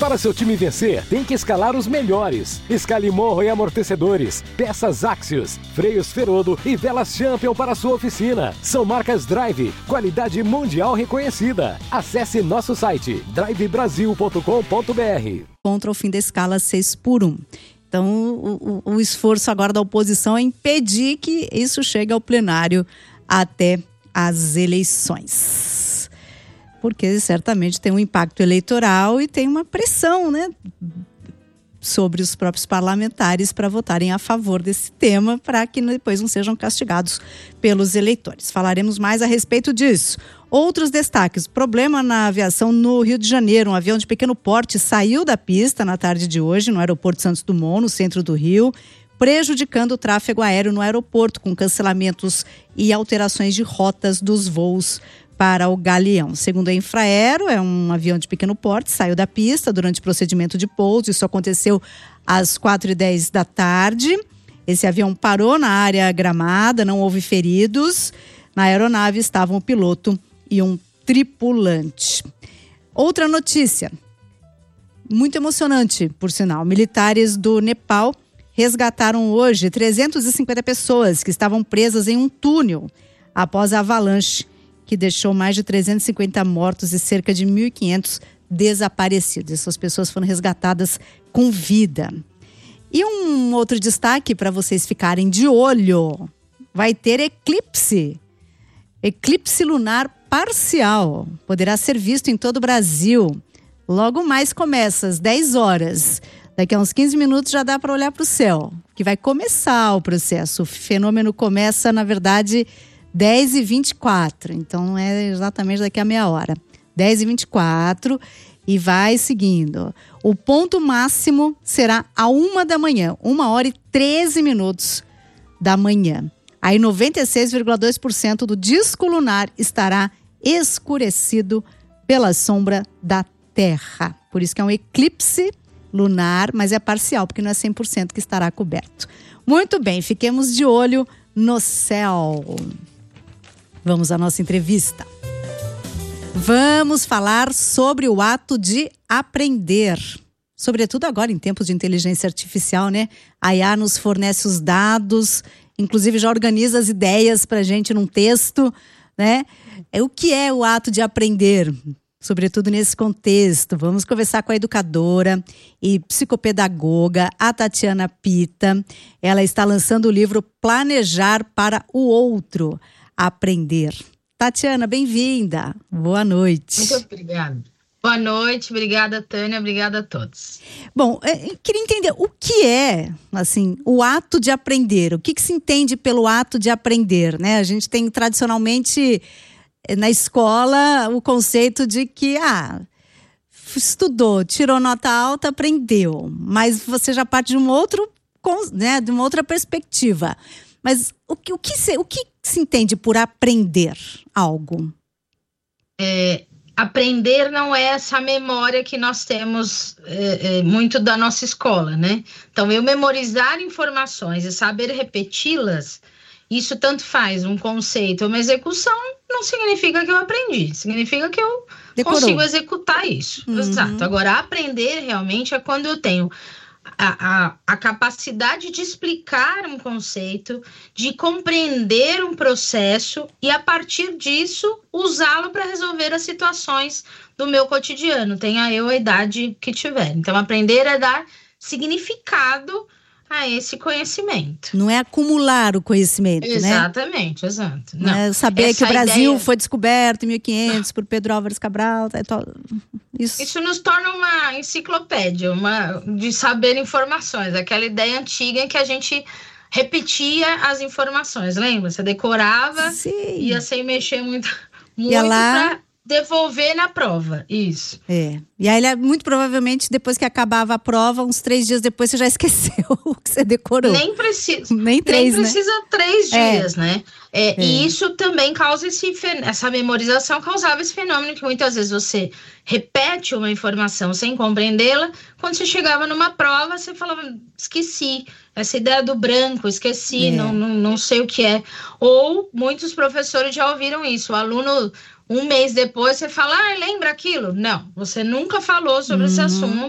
Para seu time vencer, tem que escalar os melhores. Escale morro e amortecedores, peças Axios, freios Ferodo e velas Champion para sua oficina. São marcas Drive, qualidade mundial reconhecida. Acesse nosso site drivebrasil.com.br. Contra o fim da escala 6x1. Então, o esforço agora da oposição é impedir que isso chegue ao plenário até as eleições. Porque certamente tem um impacto eleitoral e tem uma pressão, né, sobre os próprios parlamentares para votarem a favor desse tema, para que depois não sejam castigados pelos eleitores. Falaremos mais a respeito disso. Outros destaques: problema na aviação no Rio de Janeiro. Um avião de pequeno porte saiu da pista na tarde de hoje no aeroporto Santos Dumont, no centro do Rio, prejudicando o tráfego aéreo no aeroporto, com cancelamentos e alterações de rotas dos voos para o Galeão. Segundo a Infraero, é um avião de pequeno porte, saiu da pista durante o procedimento de pouso. Isso aconteceu às 4h10 da tarde. Esse avião parou na área gramada, não houve feridos. Na aeronave estavam o piloto e um tripulante. Outra notícia, muito emocionante, por sinal. Militares do Nepal resgataram hoje 350 pessoas que estavam presas em um túnel após a avalanche que deixou mais de 350 mortos e cerca de 1.500 desaparecidos. Essas pessoas foram resgatadas com vida. E um outro destaque para vocês ficarem de olho: vai ter eclipse. Eclipse lunar parcial. Poderá ser visto em todo o Brasil. Logo mais começa às 10 horas. Daqui a uns 15 minutos já dá para olhar para o céu, que vai começar o processo. O fenômeno começa, na verdade, 10h24. Então é exatamente daqui a meia hora. 10h24 e vai seguindo. O ponto máximo será a 1 da manhã. 1h13 da manhã. Aí 96,2% do disco lunar estará escurecido pela sombra da Terra. Por isso que é um eclipse lunar, mas é parcial, porque não é 100% que estará coberto. Muito bem, fiquemos de olho no céu. Vamos à nossa entrevista. Vamos falar sobre o ato de aprender. Sobretudo agora em tempos de inteligência artificial, né? A IA nos fornece os dados, inclusive já organiza as ideias para a gente num texto, né? O que é o ato de aprender? Sobretudo nesse contexto. Vamos conversar com a educadora e psicopedagoga, a Tatiana Pita. Ela está lançando o livro Planejar para o Outro, Aprender. Tatiana, bem-vinda. Boa noite. Muito obrigada. Boa noite, obrigada, Tânia, obrigada a todos. Bom, eu queria entender o que é, assim, o ato de aprender. O que se entende pelo ato de aprender, né? A gente tem tradicionalmente na escola o conceito de que, estudou, tirou nota alta, aprendeu. Mas você já parte de um outro, né, de uma outra perspectiva. Mas o que se entende por aprender algo? Aprender não é essa memória que nós temos muito da nossa escola, né? Então, eu memorizar informações e saber repeti-las, isso tanto faz um conceito ou uma execução, não significa que eu aprendi, significa que eu consigo executar isso. Uhum. Exato. Agora, aprender realmente é quando eu tenho a capacidade de explicar um conceito, de compreender um processo e, a partir disso, usá-lo para resolver as situações do meu cotidiano, tenha eu a idade que tiver. Então, aprender é dar significado a esse conhecimento. Não é acumular o conhecimento, exatamente, né? Exato. Não é saber que o Brasil foi descoberto em 1500 por Pedro Álvares Cabral. Isso nos torna uma enciclopédia, de saber informações. Aquela ideia antiga em que a gente repetia as informações, lembra? Você decorava, ia sem mexer muito para devolver na prova, isso. E aí, muito provavelmente, depois que acabava a prova, uns 3 dias depois, você já esqueceu o que você decorou. Nem precisa. Nem precisa 3 dias, né? E isso também causa essa memorização, causava esse fenômeno que muitas vezes você repete uma informação sem compreendê-la. Quando você chegava numa prova, você falava, esqueci. Essa ideia do branco, esqueci, não sei o que é. Ou muitos professores já ouviram isso. O aluno, um mês depois, você fala, lembra aquilo? Não, você nunca falou sobre esse assunto.